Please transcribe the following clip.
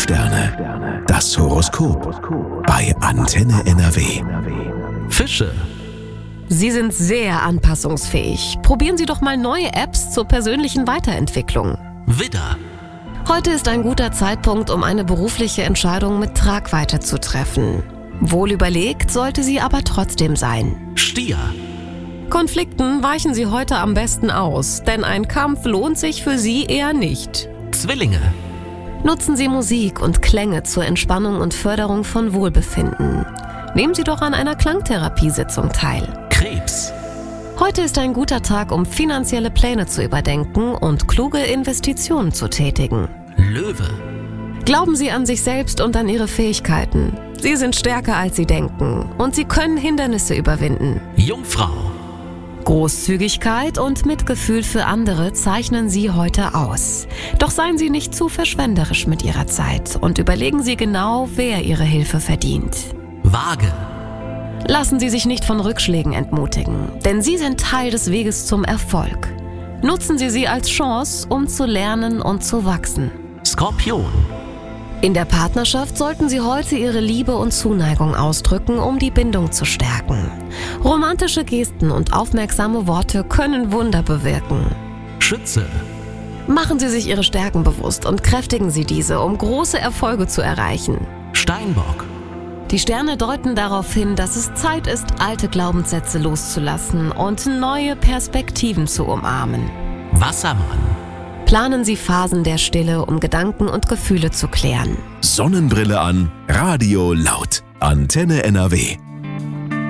Sterne. Das Horoskop bei Antenne NRW. Fische. Sie sind sehr anpassungsfähig. Probieren Sie doch mal neue Apps zur persönlichen Weiterentwicklung. Widder. Heute ist ein guter Zeitpunkt, um eine berufliche Entscheidung mit Tragweite zu treffen. Wohl überlegt sollte sie aber trotzdem sein. Stier. Konflikten weichen Sie heute am besten aus, denn ein Kampf lohnt sich für Sie eher nicht. Zwillinge. Nutzen Sie Musik und Klänge zur Entspannung und Förderung von Wohlbefinden. Nehmen Sie doch an einer Klangtherapiesitzung teil. Krebs. Heute ist ein guter Tag, um finanzielle Pläne zu überdenken und kluge Investitionen zu tätigen. Löwe. Glauben Sie an sich selbst und an Ihre Fähigkeiten. Sie sind stärker, als Sie denken, und Sie können Hindernisse überwinden. Jungfrau. Großzügigkeit und Mitgefühl für andere zeichnen Sie heute aus. Doch seien Sie nicht zu verschwenderisch mit Ihrer Zeit und überlegen Sie genau, wer Ihre Hilfe verdient. Waage. Lassen Sie sich nicht von Rückschlägen entmutigen, denn sie sind Teil des Weges zum Erfolg. Nutzen Sie sie als Chance, um zu lernen und zu wachsen. Skorpion. In der Partnerschaft sollten Sie heute Ihre Liebe und Zuneigung ausdrücken, um die Bindung zu stärken. Romantische Gesten und aufmerksame Worte können Wunder bewirken. Schütze. Machen Sie sich Ihre Stärken bewusst und kräftigen Sie diese, um große Erfolge zu erreichen. Steinbock. Die Sterne deuten darauf hin, dass es Zeit ist, alte Glaubenssätze loszulassen und neue Perspektiven zu umarmen. Wassermann. Planen Sie Phasen der Stille, um Gedanken und Gefühle zu klären. Sonnenbrille an, Radio laut. Antenne NRW.